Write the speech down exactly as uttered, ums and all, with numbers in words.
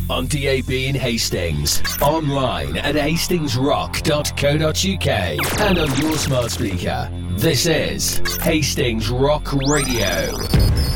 on D A B in Hastings, online at hastings rock dot co dot uk, and on your smart speaker. This is Hastings Rock Radio.